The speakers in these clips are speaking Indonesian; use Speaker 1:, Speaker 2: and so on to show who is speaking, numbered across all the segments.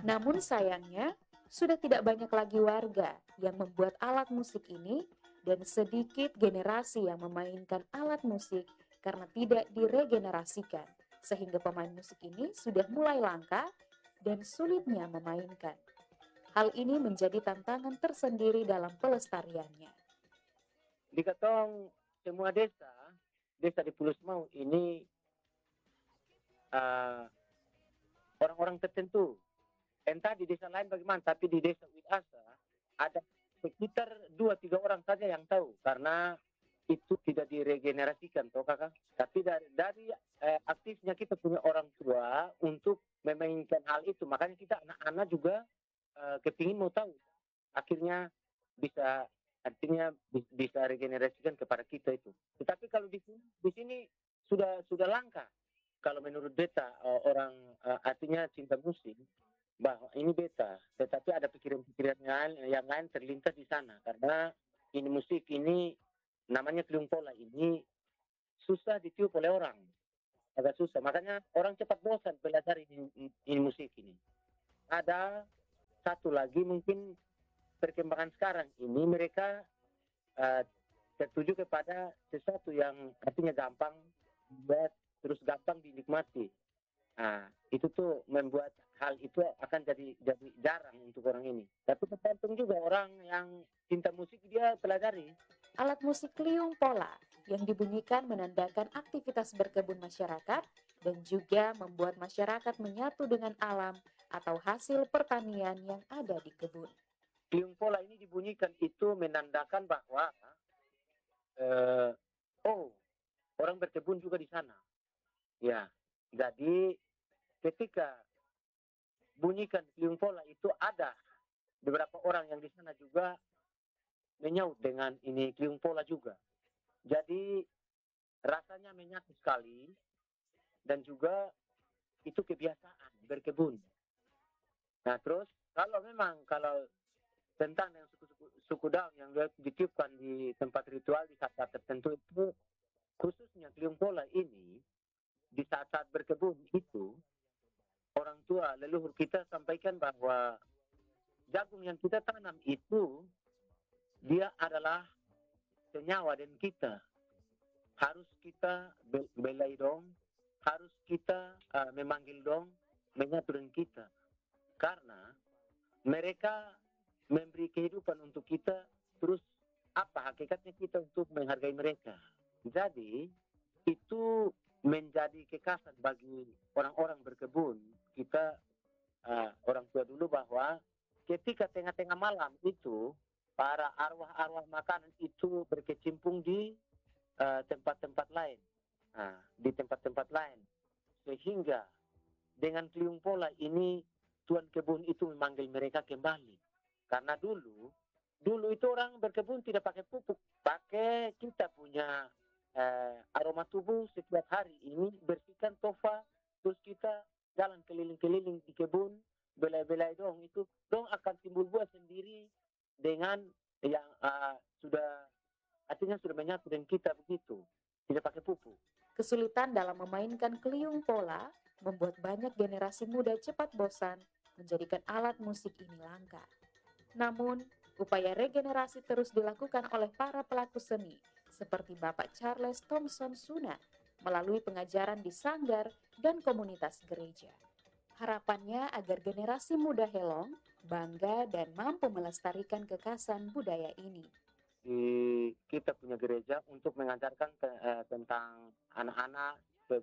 Speaker 1: Namun sayangnya, sudah tidak banyak lagi warga yang membuat alat musik ini dan sedikit generasi yang memainkan alat musik karena tidak diregenerasikan, sehingga pemain musik ini sudah mulai langka dan sulitnya memainkan. Hal ini menjadi tantangan tersendiri dalam pelestariannya.
Speaker 2: Di Katong semua desa, desa di Pulau Semau ini uh, orang-orang tertentu. Entah di desa lain bagaimana, tapi di desa Widasa ada sekitar 2-3 orang saja yang tahu karena itu tidak diregenerasikan, toh kakak. Tapi dari aktifnya kita punya orang tua untuk memainkan hal itu, makanya kita anak-anak juga kepingin mau tahu. Akhirnya bisa artinya bisa regenerasikan kepada kita itu. Tetapi kalau di sini sudah langka. Kalau menurut beta orang artinya cinta musik bahwa ini beta, tetapi ada pikiran-pikiran yang lain terlintas di sana karena ini musik ini namanya Kliung Pola ini susah ditiup oleh orang, agak susah. Makanya orang cepat bosan belajar ini musik ini. Ada satu lagi mungkin perkembangan sekarang ini mereka uh, tertuju kepada sesuatu yang artinya gampang buat terus gampang dinikmati. Nah, itu tuh membuat hal itu akan jadi jarang untuk orang ini. Tapi tergantung juga orang yang cinta musik dia pelajari.
Speaker 1: Alat musik Kliung Pola yang dibunyikan menandakan aktivitas berkebun masyarakat dan juga membuat masyarakat menyatu dengan alam atau hasil pertanian yang ada di kebun.
Speaker 2: Kliung Pola ini dibunyikan itu menandakan bahwa eh, oh orang berkebun juga di sana. Ya, jadi ketika bunyikan Kliung Pola itu ada beberapa orang yang di sana juga menyaut dengan ini Kliung Pola juga. Jadi rasanya menyatu sekali dan juga itu kebiasaan berkebun. Nah terus kalau tentang yang suku daun yang ditiupkan di tempat ritual di saat-saat tertentu itu khususnya Kliung Pola ini di saat-saat berkebun itu orang tua leluhur kita sampaikan bahwa jagung yang kita tanam itu dia adalah senyawa dan kita harus kita belai dong, harus kita memanggil dong, menyatu dengan kita. Karena mereka memberi kehidupan untuk kita, terus apa hakikatnya kita untuk menghargai mereka. Jadi itu menjadi kekhasan bagi orang-orang berkebun. Kita orang tua dulu bahwa ketika tengah-tengah malam itu para arwah-arwah makanan itu berkecimpung di tempat-tempat lain. Nah, di tempat-tempat lain. Sehingga dengan Kliung Pola ini tuan kebun itu memanggil mereka kembali. Karena dulu itu orang berkebun tidak pakai pupuk. Pakai kita punya aroma tubuh setiap hari ini bersihkan tofa. Terus kita jalan keliling-keliling di kebun. Belai-belai dong itu. Dong akan timbul buah sendiri dengan yang sudah artinya sudah menyatu dengan kita begitu. Tidak pakai pupuk.
Speaker 1: Kesulitan dalam memainkan Kliung Pola membuat banyak generasi muda cepat bosan menjadikan alat musik ini langka. Namun, upaya regenerasi terus dilakukan oleh para pelaku seni, seperti Bapak Charles Thompson Suna, melalui pengajaran di sanggar dan komunitas gereja. Harapannya agar generasi muda Helong bangga dan mampu melestarikan kekhasan budaya ini.
Speaker 2: Di kita punya gereja untuk mengajarkan tentang anak-anak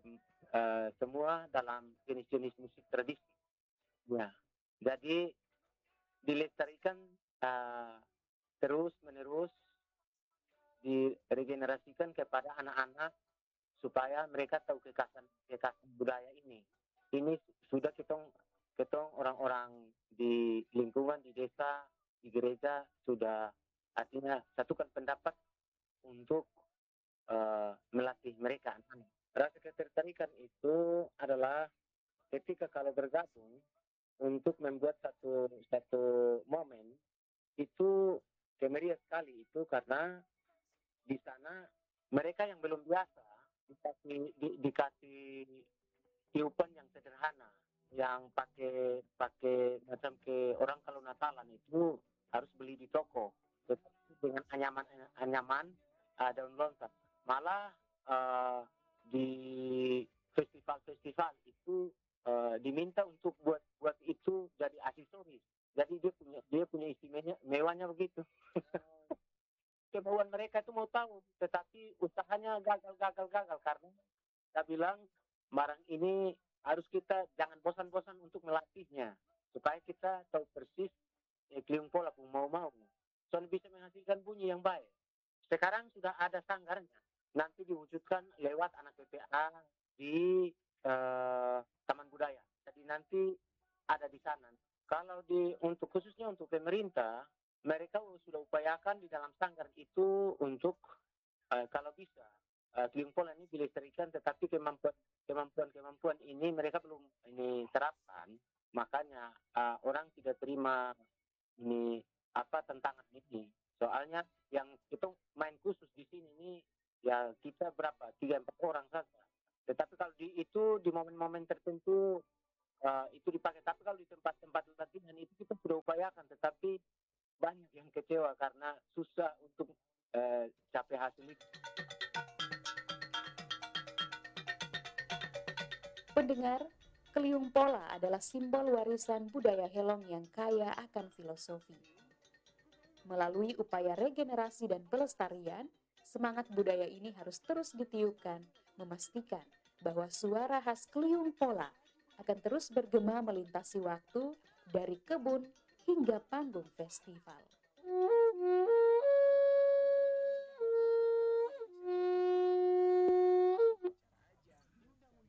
Speaker 2: semua dalam jenis-jenis musik tradisi. Ya, jadi dilestarikan terus menerus diregenerasikan kepada anak-anak supaya mereka tahu kekhasan budaya ini. Ini sudah ketong orang-orang di lingkungan di desa di gereja sudah artinya satukan pendapat untuk melatih mereka anak-anak. Rasa ketertarikan itu adalah ketika kalau bergabung untuk membuat satu momen itu kemeriah sekali itu karena di sana mereka yang belum biasa dikasih tiupan yang sederhana. yang pakai pakai macam ke orang kalau Natalan itu harus beli di toko. Tetapi dengan anyaman daun lontar. Malah di festival-festival itu diminta untuk buat itu jadi aksesoris. Jadi dia punya istimewanya begitu. Kemauan mereka itu mau tahu, tetapi usahanya gagal karena saya bilang barang ini harus kita jangan bosan-bosan untuk melatihnya supaya kita tahu persis keliung pola pun mau-mau. Soalnya bisa menghasilkan bunyi yang baik. Sekarang sudah ada sanggarnya. Nanti diwujudkan lewat anak PPA di Taman Budaya. Jadi nanti ada di sana. Kalau untuk khususnya untuk pemerintah, mereka sudah upayakan di dalam sanggar itu untuk kalau bisa keliling pola ini dilestarikan, tetapi kemampuan ini mereka belum ini terapkan. Makanya orang tidak terima ini apa tantangan ini. Soalnya yang itu main khusus di sini ini ya kita berapa 3-4 orang saja. Tetapi kalau itu di momen-momen tertentu itu dipakai. Tapi kalau di tempat-tempat latihan itu kita sudah upayakan, tetapi banyak yang kecewa karena susah untuk capai hasil itu.
Speaker 1: Pendengar, keliung pola adalah simbol warisan budaya Helong yang kaya akan filosofi. Melalui upaya regenerasi dan pelestarian, semangat budaya ini harus terus ditiupkan, memastikan bahwa suara khas keliung pola akan terus bergema melintasi waktu dari kebun hingga panggung festival.